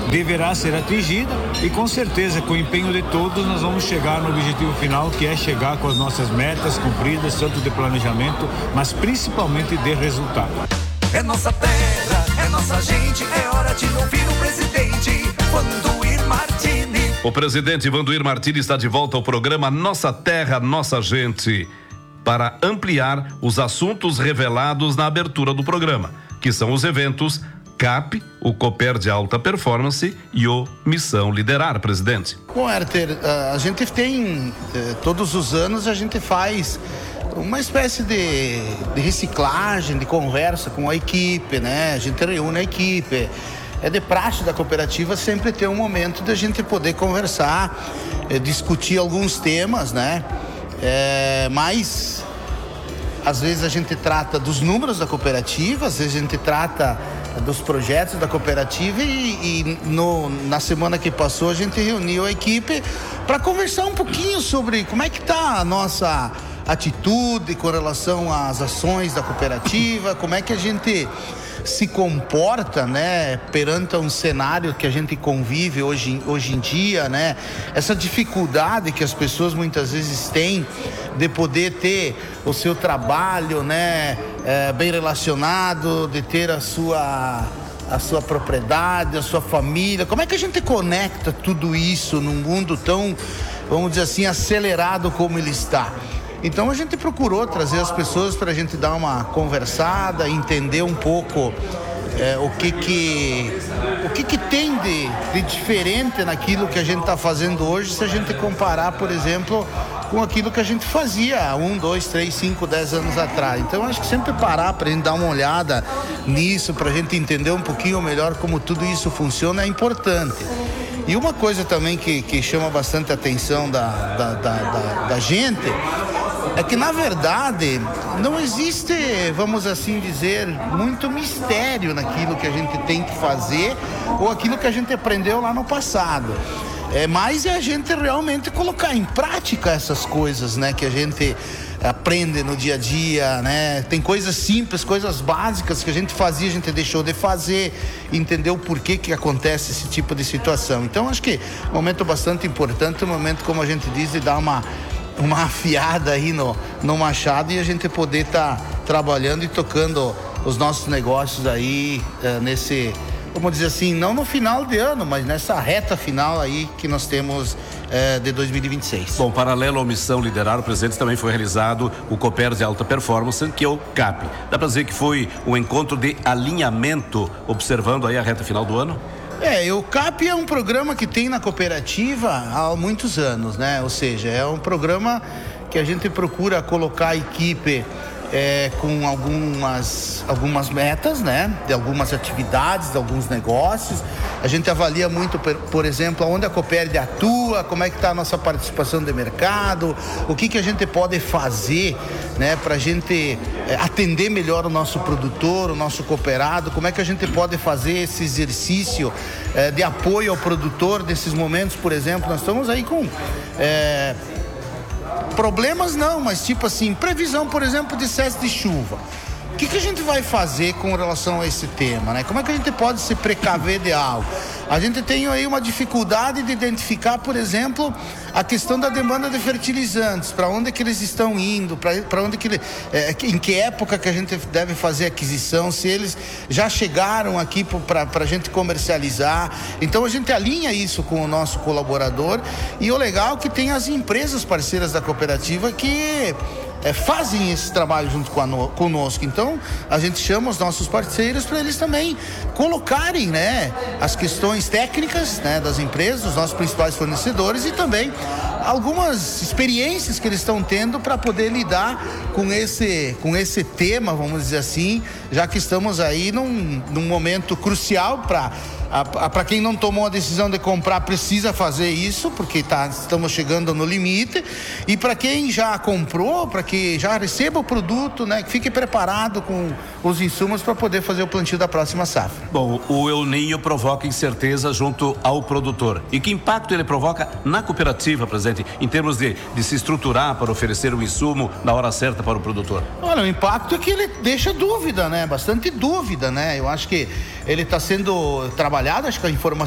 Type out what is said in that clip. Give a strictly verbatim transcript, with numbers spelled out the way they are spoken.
deverá ser atingida e com certeza com o empenho de todos nós vamos chegar no objetivo final, que é chegar com as nossas metas cumpridas, tanto de planejamento, mas principalmente de resultado. É nossa terra, é nossa gente, é hora de ouvir o presidente Vandoir Martini. O presidente Vandoir Martini está de volta ao programa Nossa Terra, Nossa Gente, para ampliar os assuntos revelados na abertura do programa, que são os eventos C A P, o Cooper de Alta Performance e o Missão Liderar, presidente. Bom, Herter, a gente tem, todos os anos a gente faz uma espécie de, de reciclagem, de conversa com a equipe, né? A gente reúne a equipe. É de praxe da cooperativa sempre ter um momento de a gente poder conversar, eh, discutir alguns temas, né? É, mas às vezes a gente trata dos números da cooperativa, às vezes a gente trata dos projetos da cooperativa e, e no, na semana que passou a gente reuniu a equipe para conversar um pouquinho sobre como é que está a nossa atitude com relação às ações da cooperativa, como é que a gente se comporta, né, perante um cenário que a gente convive hoje, hoje em dia, né, essa dificuldade que as pessoas muitas vezes têm de poder ter o seu trabalho, né, é, bem relacionado, de ter a sua a sua propriedade, a sua família. Como é que a gente conecta tudo isso num mundo tão, vamos dizer assim, acelerado como ele está? Então a gente procurou trazer as pessoas para a gente dar uma conversada, entender um pouco é, o que que o que que tem de, de diferente naquilo que a gente está fazendo hoje, se a gente comparar, por exemplo, com aquilo que a gente fazia há um, dois, três, cinco, dez anos atrás. Então acho que sempre parar para a gente dar uma olhada nisso, para a gente entender um pouquinho melhor como tudo isso funciona é importante. E uma coisa também que, que chama bastante a atenção da, da, da, da, da gente é que, na verdade, não existe, vamos assim dizer, muito mistério naquilo que a gente tem que fazer ou aquilo que a gente aprendeu lá no passado. É mais é a gente realmente colocar em prática essas coisas, né, que a gente aprende no dia a dia, né? Tem coisas simples, coisas básicas que a gente fazia, a gente deixou de fazer, entendeu o porquê que acontece esse tipo de situação. Então, acho que é um momento bastante importante, um momento, como a gente diz, de dar uma uma afiada aí no, no machado e a gente poder estar tá trabalhando e tocando os nossos negócios aí uh, nesse, vamos dizer assim, não no final de ano, mas nessa reta final aí que nós temos uh, de dois mil e vinte e seis. Bom, paralelo à Missão Liderar, o presidente, também foi realizado o Cooper de Alta Performance, que é o C A P. Dá para dizer que foi um encontro de alinhamento, observando aí a reta final do ano? É, o C A P é um programa que tem na cooperativa há muitos anos, né? Ou seja, é um programa que a gente procura colocar a equipe é, com algumas, algumas metas, né? De algumas atividades, de alguns negócios. A gente avalia muito, por, por exemplo, onde a Cooperd atua, como é que está a nossa participação de mercado, o que, que a gente pode fazer, né, para a gente é, atender melhor o nosso produtor, o nosso cooperado, como é que a gente pode fazer esse exercício é, de apoio ao produtor nesses momentos. Por exemplo, nós estamos aí com é, problemas não, mas tipo assim, previsão, por exemplo, de excesso de chuva. O que, que a gente vai fazer com relação a esse tema, né? Como é que a gente pode se precaver de algo? A gente tem aí uma dificuldade de identificar, por exemplo, a questão da demanda de fertilizantes, para onde que eles estão indo, para onde que ele, é, em que época que a gente deve fazer a aquisição, se eles já chegaram aqui para a gente comercializar. Então a gente alinha isso com o nosso colaborador e o legal é que tem as empresas parceiras da cooperativa que É, fazem esse trabalho junto com a no, conosco. Então a gente chama os nossos parceiros para eles também colocarem, né, as questões técnicas, né, das empresas, dos nossos principais fornecedores e também algumas experiências que eles estão tendo para poder lidar com esse, com esse tema, vamos dizer assim, já que estamos aí num, num momento crucial para para quem não tomou a decisão de comprar, precisa fazer isso, porque tá, estamos chegando no limite. E para quem já comprou, para que já receba o produto, né, que fique preparado com os insumos para poder fazer o plantio da próxima safra. Bom, o El Niño provoca incerteza junto ao produtor. E que impacto ele provoca na cooperativa, presidente, em termos de, de se estruturar para oferecer o insumo na hora certa para o produtor? Olha, o impacto é que ele deixa dúvida, né? Bastante dúvida, né? Eu acho que ele está sendo trabalhado, acho que a informação